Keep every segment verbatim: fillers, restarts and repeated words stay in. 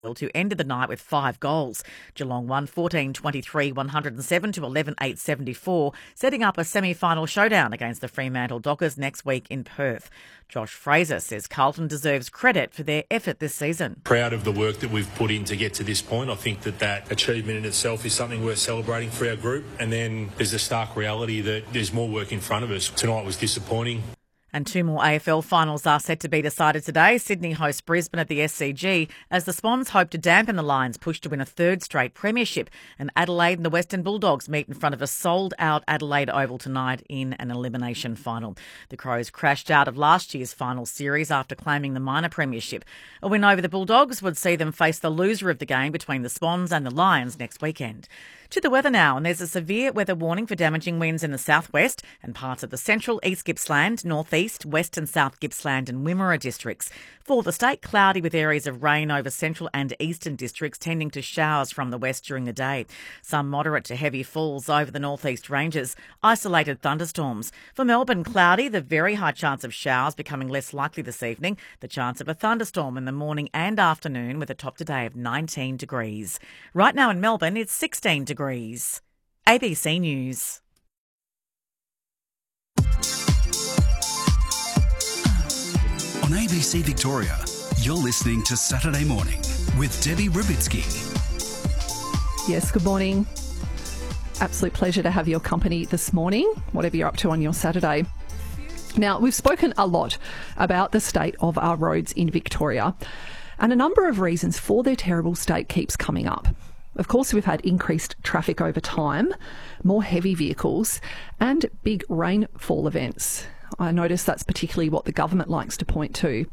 who ended the night with five goals. Geelong won fourteen twenty-three one hundred seven to eleven eight seventy-four, setting up a semi-final showdown against the Fremantle Dockers next week in Perth. Josh Fraser says Carlton deserves credit for their effort this season. Proud of the work that we've put in to get to this point. I think that that achievement in itself is something worth celebrating for our group. And then there's the stark reality that there's more work in front of us. Tonight was disappointing. And two more A F L finals are set to be decided today. Sydney hosts Brisbane at the S C G as the Swans hope to dampen the Lions' push to win a third straight premiership. And Adelaide and the Western Bulldogs meet in front of a sold-out Adelaide Oval tonight in an elimination final. The Crows crashed out of last year's final series after claiming the minor premiership. A win over the Bulldogs would see them face the loser of the game between the Swans and the Lions next weekend. To the weather now, and there's a severe weather warning for damaging winds in the southwest and parts of the central East Gippsland, northeast, west and south Gippsland and Wimmera districts. For the state, cloudy with areas of rain over central and eastern districts, tending to showers from the west during the day. Some moderate to heavy falls over the northeast ranges, isolated thunderstorms. For Melbourne, cloudy, the very high chance of showers becoming less likely this evening. The chance of a thunderstorm in the morning and afternoon with a top today of nineteen degrees. Right now in Melbourne, it's sixteen degrees. A B C News. On A B C Victoria, you're listening to Saturday Morning with Debbie Rubitsky. Yes, good morning. Absolute pleasure to have your company this morning, whatever you're up to on your Saturday. Now, we've spoken a lot about the state of our roads in Victoria, and a number of reasons for their terrible state keeps coming up. Of course, we've had increased traffic over time, more heavy vehicles and big rainfall events. I notice that's particularly what the government likes to point to.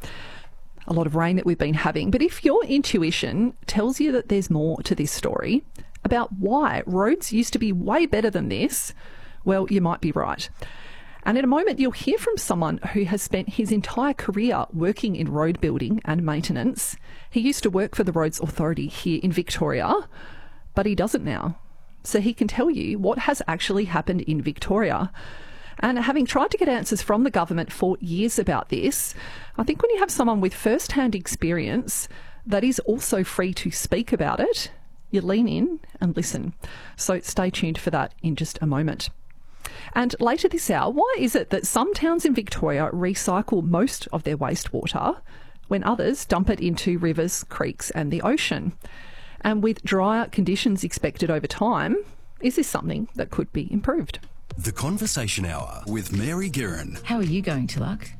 A lot of rain that we've been having. But if your intuition tells you that there's more to this story about why roads used to be way better than this, well, you might be right. And in a moment, you'll hear from someone who has spent his entire career working in road building and maintenance. He used to work for the Roads Authority here in Victoria, but he doesn't now. So he can tell you what has actually happened in Victoria. And having tried to get answers from the government for years about this, I think when you have someone with first-hand experience that is also free to speak about it, you lean in and listen. So stay tuned for that in just a moment. And later this hour, why is it that some towns in Victoria recycle most of their wastewater when others dump it into rivers, creeks and the ocean? And with drier conditions expected over time, is this something that could be improved? The Conversation Hour with Mary Guerin. How are you going, Tilak?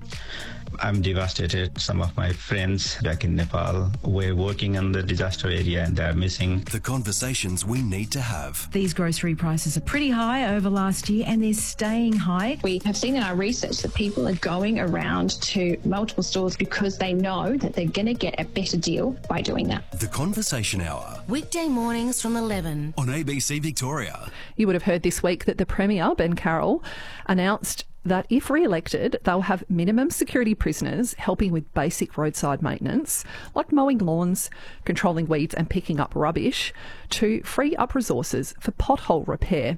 I'm devastated. Some of my friends back in Nepal were working in the disaster area and they're missing. The conversations we need to have. These grocery prices are pretty high over last year and they're staying high. We have seen in our research that people are going around to multiple stores because they know that they're going to get a better deal by doing that. The Conversation Hour. Weekday mornings from eleven. On A B C Victoria. You would have heard this week that the Premier, Ben Carroll, announced that if re-elected, they'll have minimum security prisoners helping with basic roadside maintenance, like mowing lawns, controlling weeds and picking up rubbish, to free up resources for pothole repair.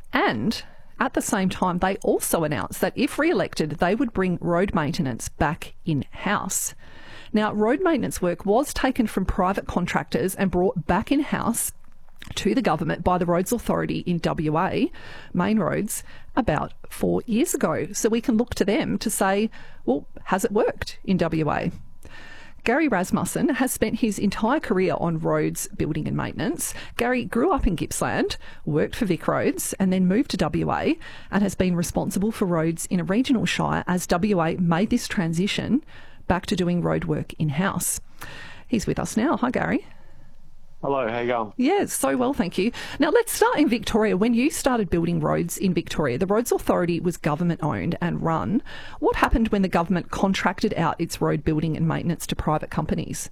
And at the same time, they also announced that if re-elected, they would bring road maintenance back in-house. Now, road maintenance work was taken from private contractors and brought back in-house to the government by the Roads Authority in W A, Main Roads, about four years ago. So we can look to them to say, well, has it worked in W A? Gary Rasmussen has spent his entire career on roads building and maintenance. Gary grew up in Gippsland, worked for Vic Roads and then moved to W A and has been responsible for roads in a regional shire as W A made this transition back to doing road work in-house. He's with us now. Hi, Gary. Hello, how you going? Yeah, so well, thank you. Now, let's start in Victoria. When you started building roads in Victoria, the Roads Authority was government-owned and run. What happened when the government contracted out its road building and maintenance to private companies?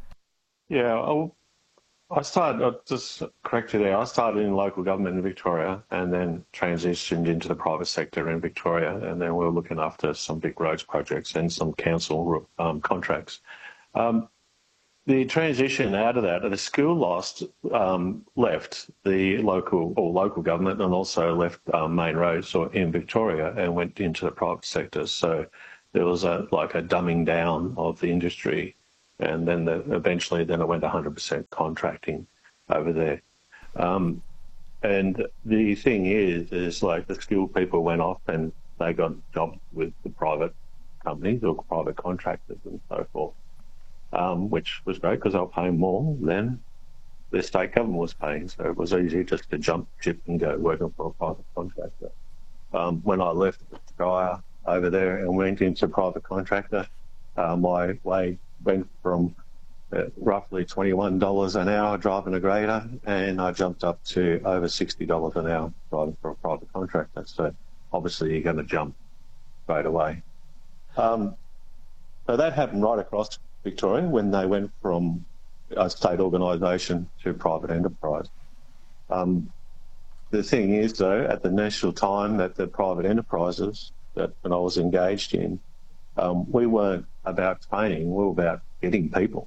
Yeah, I, I started, I'll just correct you there, I started in local government in Victoria and then transitioned into the private sector in Victoria, and then we were looking after some big roads projects and some council um, contracts. Um, The transition out of that, the school lost, um, left the local or local government and also left um, Main Roads or in Victoria and went into the private sector. So there was a like a dumbing down of the industry And then the, eventually then it went one hundred percent contracting over there. Um, and the thing is, is like the skilled people went off and they got jobs with the private companies or private contractors and so forth, um, which was great because they were paying more than the state government was paying. So it was easy just to jump ship and go working for a private contractor. Um, when I left Shire over there and went into private contractor, uh, my wage went from uh, roughly twenty-one dollars an hour driving a grader, and I jumped up to over sixty dollars an hour driving for a private contractor. So obviously you're going to jump straight away. Um, so that happened right across Victoria when they went from a state organisation to private enterprise. Um, the thing is, though, at the initial time that the private enterprises that when I was engaged in, um, we weren't about training, we were about getting people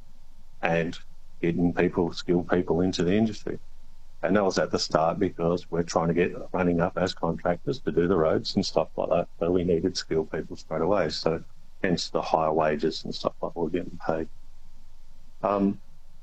and getting people, skilled people into the industry. And that was at the start because we're trying to get running up as contractors to do the roads and stuff like that. So we needed skilled people straight away. So hence the higher wages and stuff like we're getting paid. Um,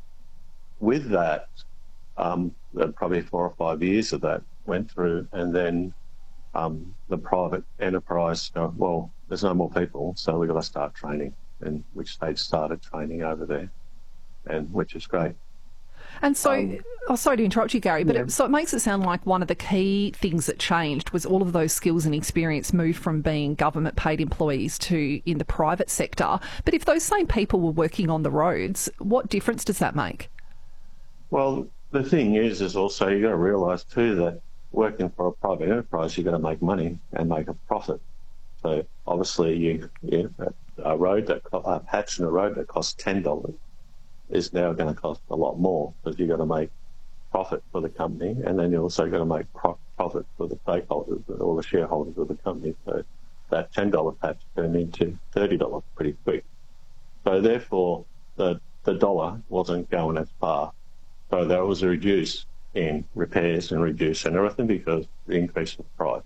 with that, um, probably four or five years of that went through, and then um, the private enterprise, uh, well, there's no more people, so we've got to start training, and which they'd started training over there, and which is great. And so, Um, oh, sorry to interrupt you, Gary, but yeah. it, so it makes it sound like one of the key things that changed was all of those skills and experience moved from being government-paid employees to in the private sector. But if those same people were working on the roads, what difference does that make? Well, the thing is, is also you've got to realise too that working for a private enterprise, you've got to make money and make a profit. So obviously, you, you a road that a patch in a road that costs ten dollars is now going to cost a lot more because you've got to make profit for the company, and then you also got to make pro- profit for the stakeholders or the shareholders of the company. So that ten dollar patch turned into thirty dollars pretty quick. So therefore, the the dollar wasn't going as far. So there was a reduce in repairs and reduce in everything because the increase in price.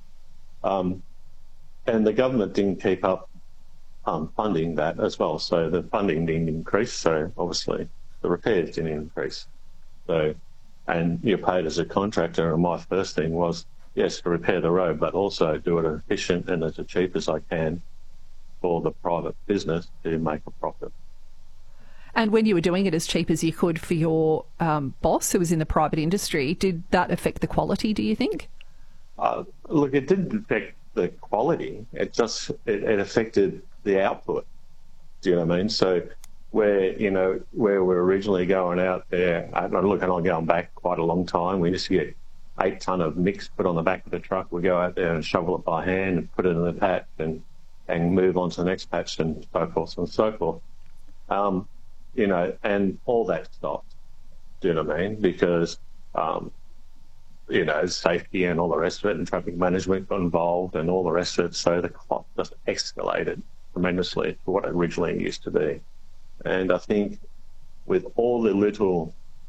Um, and the government didn't keep up um, funding that as well. So the funding didn't increase. So obviously the repairs didn't increase. So, and you're paid as a contractor. And my first thing was, yes, to repair the road, but also do it efficient and as cheap as I can for the private business to make a profit. And when you were doing it as cheap as you could for your um, boss who was in the private industry, did that affect the quality, do you think? Uh, look, it didn't affect the quality. It just, it, it affected the output. Do you know what I mean? So where, you know, where we're originally going out there, and look, and I'm going back quite a long time, we used to get eight tonne of mix put on the back of the truck. We go out there and shovel it by hand and put it in the patch and, and move on to the next patch and so forth and so forth. Um, you know, and all that stopped. Do you know what I mean? Because, um, you know, safety and all the rest of it and traffic management got involved and all the rest of it. So the cost just escalated tremendously to what it originally used to be. And I think with all the little,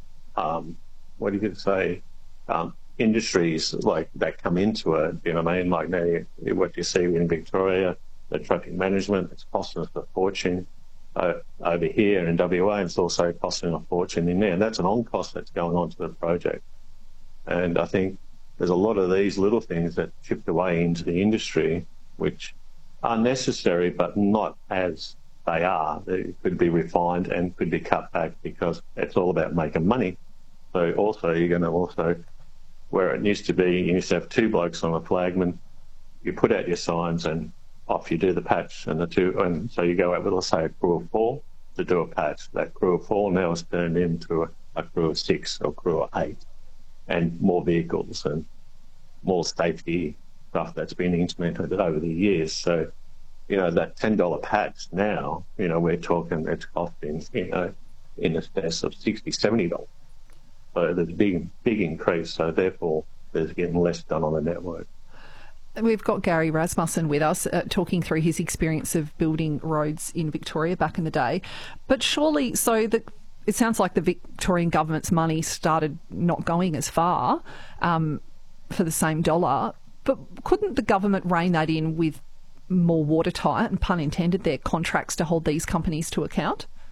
um, what do you say, um, industries like that come into it, you know what I mean? Like now, what you see in Victoria, the traffic management, it's costing us a fortune. Uh, over here in W A, and it's also costing a fortune in there. And that's an on-cost that's going on to the project. And I think there's a lot of these little things that chipped away into the industry, which are necessary, but not as they are. They could be refined and could be cut back because it's all about making money. So also you're going to also, where it used to be, you used to have two blokes on a flagman, you put out your signs and off you do the patch, and the two, and so you go out with, let's say, a crew of four to do a patch. That crew of four now is turned into a, a crew of six or crew of eight, and more vehicles and more safety stuff that's been implemented over the years. So, you know, that ten dollar patch now, you know, we're talking it's costing, you know, in excess of sixty dollars, seventy dollars. So there's a big, big increase. So therefore, there's getting less done on the network. We've got Gary Rasmussen with us uh, talking through his experience of building roads in Victoria back in the day. But surely, so the, it sounds like the Victorian government's money started not going as far um, for the same dollar. But couldn't the government rein that in with more watertight, and pun intended there, contracts to hold these companies to account?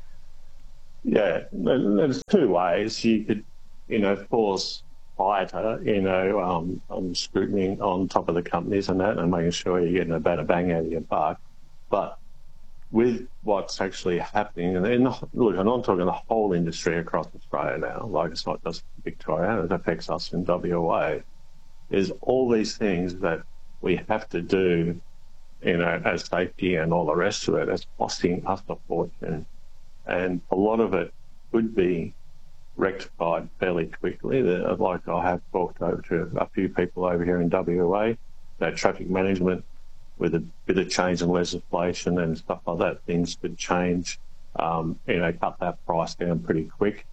Yeah, there's two ways. You could, you know, force tighter, you know, um, um, scrutiny on top of the companies and that, and making sure you're getting a better bang out of your buck. But with what's actually happening, and, and look, and I'm talking the whole industry across Australia now, like it's not just Victoria, it affects us in W A, is all these things that we have to do, you know, as safety and all the rest of it, it's costing us a fortune. And a lot of it could be rectified fairly quickly. Like I have talked over to a few people over here in W A, that traffic management, with a bit of change in legislation and stuff like that, things could change, um, you know, cut that price down pretty quick.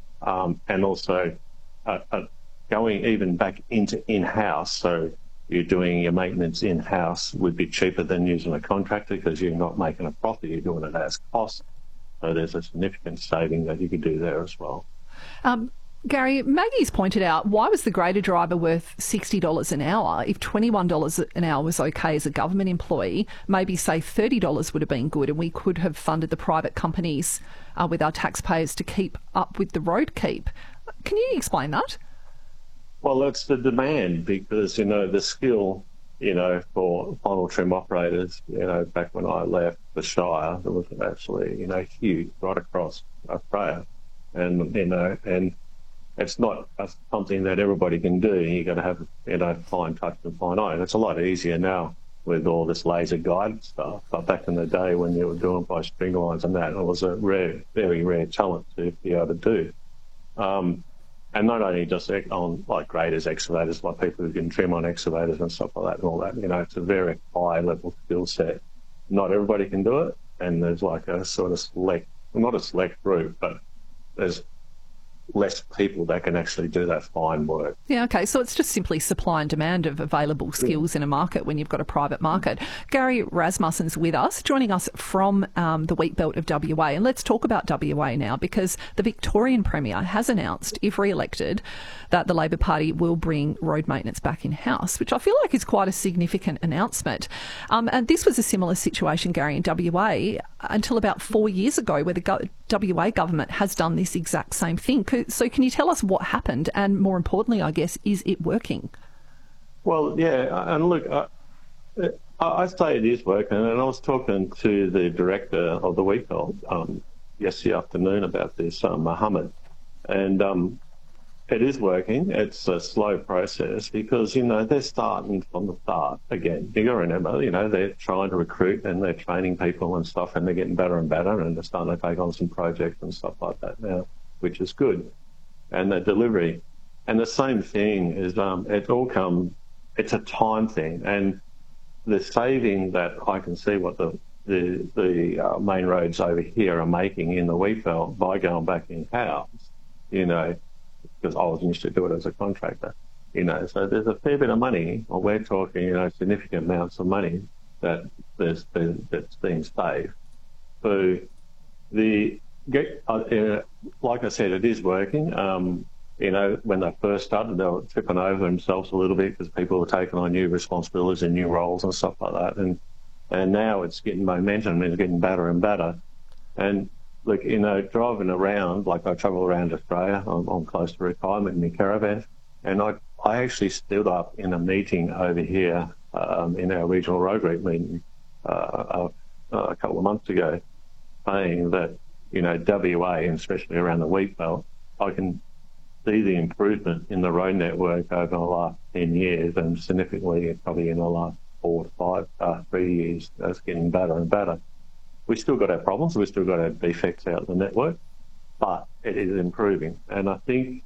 Um, and also uh, uh, going even back into in-house, so you're doing your maintenance in-house would be cheaper than using a contractor because you're not making a profit, you're doing it as cost. So there's a significant saving that you could do there as well. Um, Gary, Maggie's pointed out, why was the grader driver worth sixty dollars an hour? If twenty-one dollars an hour was okay as a government employee, maybe, say, thirty dollars would have been good, and we could have funded the private companies uh, with our taxpayers to keep up with the road keep. Can you explain that? Well, that's the demand, because, you know, the skill, you know, for final trim operators, you know, back when I left the Shire, it was actually, you know, huge right across Australia. And, you know, and it's not something that everybody can do. You've got to have, you know, fine touch and fine eye. And it's a lot easier now with all this laser guided stuff. But back in the day when you were doing it by string lines and that, it was a rare, very rare talent to be able to do. Um, and not only just on like graders, excavators, like people who can trim on excavators and stuff like that and all that, you know, it's a very high level skill set. Not everybody can do it. And there's like a sort of select, well, not a select group, but there's less people that can actually do that fine work. Yeah, okay, so it's just simply supply and demand of available skills in a market when you've got a private market. Gary Rasmussen's with us, joining us from um, the wheat belt of W A. And let's talk about W A now, because the Victorian Premier has announced, if re-elected, that the Labor Party will bring road maintenance back in-house, which I feel like is quite a significant announcement. Um, and this was a similar situation, Gary, in W A until about four years ago, where the go- W A government has done this exact same thing. So can you tell us what happened, and more importantly, I guess, is it working? Well, yeah, and look, I, I say it is working, and I was talking to the director of the wheat belt um, yesterday afternoon about this, um, Mohammed, and um, it is working. It's a slow process because, you know, they're starting from the start again. You got to remember, you know, they're trying to recruit and they're training people and stuff, and they're getting better and better, and they're starting to take on some projects and stuff like that now, which is good. And the delivery. And the same thing is, um, it all come, it's a time thing. And the saving that I can see what the the, the uh, main roads over here are making in the wheat belt by going back in-house, you know, because I was used to do it as a contractor, you know, so there's a fair bit of money, or we're talking, you know, significant amounts of money that there's, that's being saved. So the, Get, uh, uh, like I said, it is working. Um, you know, when they first started, they were tripping over themselves a little bit because people were taking on new responsibilities and new roles and stuff like that. And and now it's getting momentum, it's getting better and better. And look, you know, driving around, like I travel around Australia, I'm, I'm close to retirement in my caravan, and I I actually stood up in a meeting over here um, in our regional road group meeting uh, a, a couple of months ago, saying that, you know, W A, and especially around the wheat belt, I can see the improvement in the road network over the last ten years, and significantly probably in the last four to five, uh, three years, that's getting better and better. We've still got our problems, we've still got our defects out of the network, but it is improving. And I think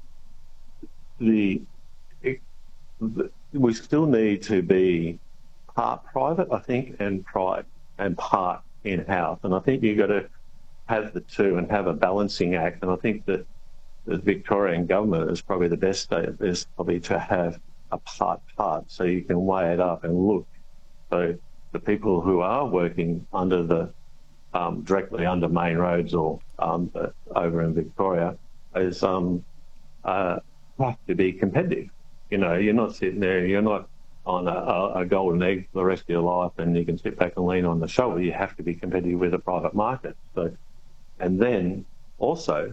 the, it, the we still need to be part private, I think, and private and part in-house. And I think you've got to have the two and have a balancing act. And I think that the Victorian government is probably the best state is probably to have a part part, so you can weigh it up and look. So the people who are working under the um, directly under main roads or um, over in Victoria is um, uh, have to be competitive. You know, you're not sitting there, you're not on a, a golden egg for the rest of your life and you can sit back and lean on the shoulder. You have to be competitive with the private market. So. And then Also,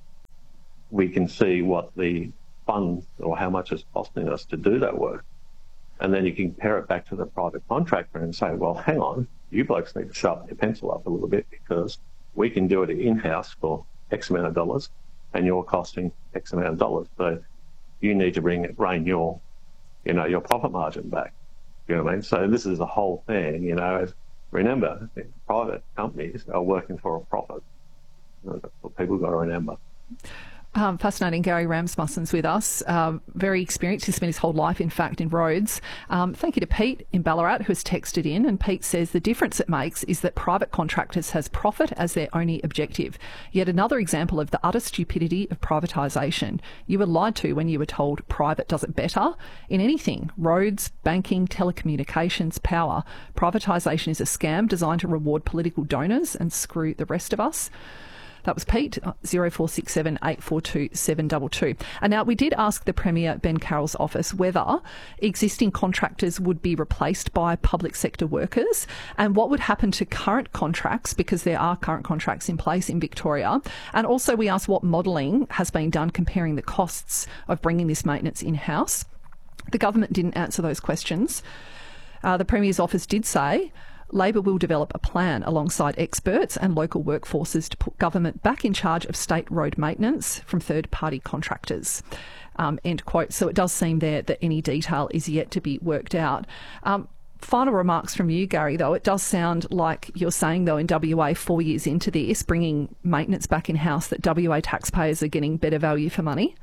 we can see what the funds or how much it's costing us to do that work. And then you can compare it back to the private contractor and say, well, hang on, you blokes need to sharpen your pencil up a little bit because we can do it in-house for X amount of dollars and you're costing X amount of dollars. So you need to bring it, rein your, you know, your profit margin back. You know what I mean? So this is the whole thing, you know. Remember, private companies are working for a profit. That's what people got to remember. Um, fascinating. Gary Ramsmussen's with us. Um, very experienced. He's spent his whole life, in fact, in roads. Um, thank you to Pete in Ballarat, who has texted in. And Pete says the difference it makes is that private contractors has profit as their only objective. Yet another example of the utter stupidity of privatisation. You were lied to when you were told private does it better. In anything, roads, banking, telecommunications, power, privatisation is a scam designed to reward political donors and screw the rest of us. That was Pete, zero four six seven eight four two seven two two. And now we did ask the Premier, Ben Carroll's office, whether existing contractors would be replaced by public sector workers and what would happen to current contracts, because there are current contracts in place in Victoria. And also we asked what modelling has been done comparing the costs of bringing this maintenance in-house. The government didn't answer those questions. Uh, the Premier's office did say Labor will develop a plan alongside experts and local workforces to put government back in charge of state road maintenance from third-party contractors. Um, end quote. So it does seem there that any detail is yet to be worked out. Um, final remarks from you, Gary, though. It does sound like you're saying, though, in W A, four years into this, bringing maintenance back in-house, that W A taxpayers are getting better value for money.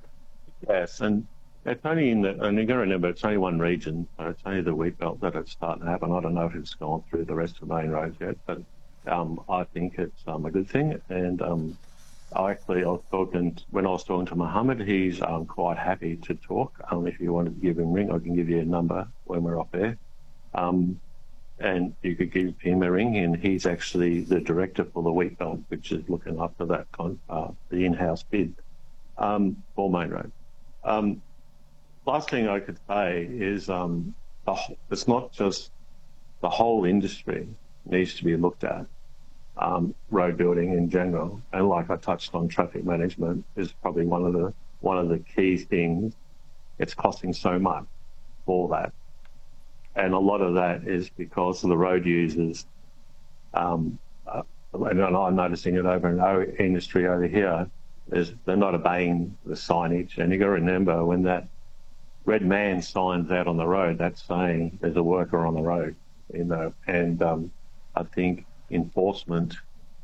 Yes, and it's only in the, and you've got to remember, it's only one region, so it's only the wheat belt that it's starting to happen. I don't know if it's gone through the rest of the main roads yet, but um, I think it's um, a good thing. And um, I actually, I was talking, when I was talking to Mohammed, he's um, quite happy to talk. Um, if you wanted to give him a ring, I can give you a number when we're off there. Um, and you could give him a ring, and he's actually the director for the wheat belt, which is looking after that, con- uh, the in-house bid um, for Main Road. Um, Last thing I could say is um, the, it's not just the whole industry needs to be looked at, um, road building in general, and like I touched on, traffic management is probably one of the one of the key things. It's costing so much for that, and a lot of that is because of the road users. Um, uh, and I'm noticing it over in our industry over here. Is they're not obeying the signage, and you got to remember when that red man signs out on the road, that's saying there's a worker on the road, you know, and um, I think enforcement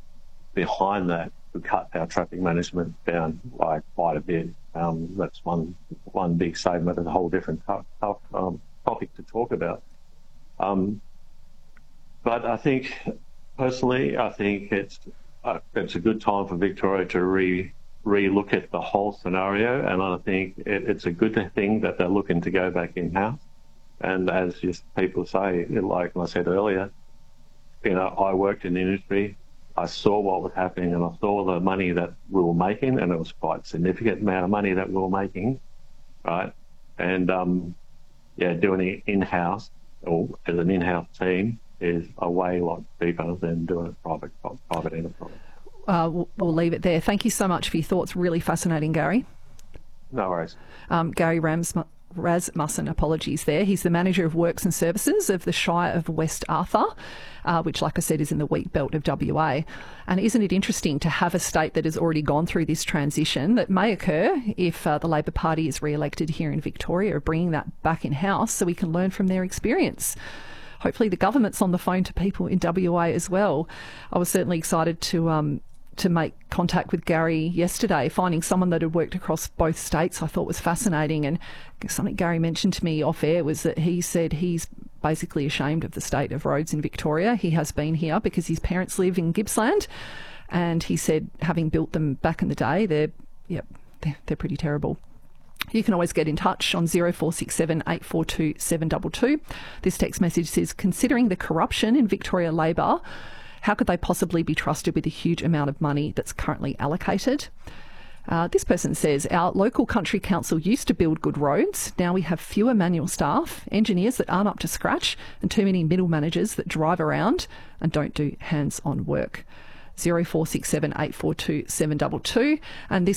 behind that would cut our traffic management down like quite a bit. Um, that's one one big segment, and a whole different tough, tough, um, topic to talk about. Um, but I think, personally, I think it's uh, it's a good time for Victoria to re re-look at the whole scenario, and I think it, it's a good thing that they're looking to go back in-house. And as just people say, like I said earlier, you know, I worked in the industry, I saw what was happening, and I saw the money that we were making, and it was quite a significant amount of money that we were making, right? And um, yeah, doing it in-house or as an in-house team is a way lot cheaper than doing it private private enterprise. Uh, we'll, we'll leave it there. Thank you so much for your thoughts. Really fascinating, Gary. No worries. Um, Gary Rams, Rasmussen, apologies there. He's the Manager of Works and Services of the Shire of West Arthur, uh, which, like I said, is in the wheat belt of W A. And isn't it interesting to have a state that has already gone through this transition that may occur if uh, the Labor Party is re-elected here in Victoria, bringing that back in-house so we can learn from their experience. Hopefully the government's on the phone to people in W A as well. I was certainly excited to um, to make contact with Gary yesterday. Finding someone that had worked across both states I thought was fascinating, and something Gary mentioned to me off air was that he said he's basically ashamed of the state of roads in Victoria. He has been here because his parents live in Gippsland, and he said having built them back in the day, they're, yep, they're, they're pretty terrible. You can always get in touch on zero four six seven eight four two seven two two. This text message says, considering the corruption in Victoria Labor, how could they possibly be trusted with a huge amount of money that's currently allocated? Uh, this person says, our local country council used to build good roads. Now we have fewer manual staff, engineers that aren't up to scratch, and too many middle managers that drive around and don't do hands-on work. zero four six seven eight four two seven two two. And this